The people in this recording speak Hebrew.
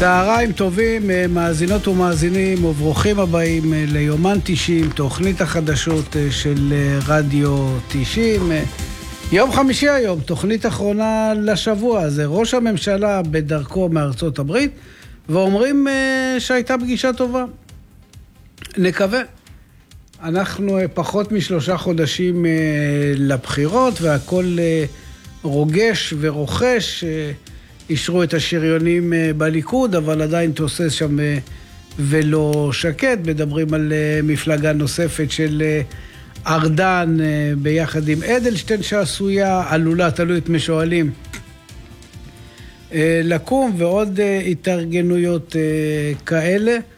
צהריים טובים, מאזינות ומאזינים, וברוכים הבאים ליומן 90, תוכנית החדשות של רדיו 90. יום חמישי היום, תוכנית אחרונה לשבוע. זה ראש הממשלה בדרכו מארצות הברית, ואומרים שהייתה פגישה טובה. נקווה. אנחנו פחות מ3 חודשים לבחירות, והכל רוגש ורוכש. אישרו את השריונים בליכוד, אבל עדיין תוסס שם ולא שקט. מדברים על מפלגה נוספת של ארדן ביחד עם אדלשטיין שעשויה, עלולה, תלוי את משואלים, לקום, ועוד התארגנויות כאלה.